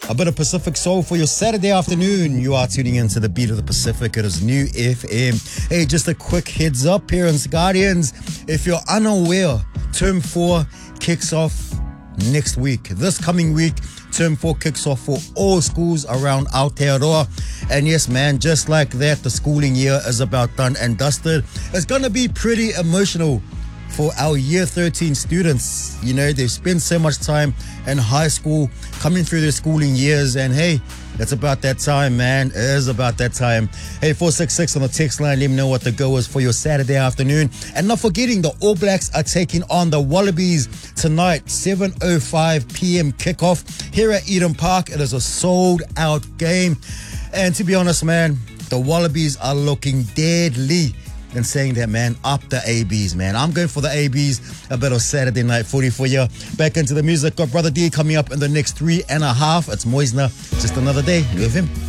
A bit of Pacific Soul for your Saturday afternoon. You are tuning into the beat of the Pacific. It is New FM. Hey, just a quick heads up, parents, guardians. If you're unaware, Term 4 kicks off next week. This coming week, Term 4 kicks off for all schools around Aotearoa. And yes, man, just like that, the schooling year is about done and dusted. It's going to be pretty emotional for our year 13 students. You know, they've spent so much time in high school, coming through their schooling years, and hey, it's about that time, man. It is about that time. Hey, 466 on the text line, let me know what the go is for your Saturday afternoon. And not forgetting, the All Blacks are taking on the Wallabies tonight, 7:05 p.m. kickoff here at Eden Park. It is a sold-out game. And to be honest, man, the Wallabies are looking deadly. And saying that, man, up the ABs, man. I'm going for the ABs. A bit of Saturday night footy for you. Back into the music. Got Brother D coming up in the next 3.5. It's Moisner. Just another day. UFM.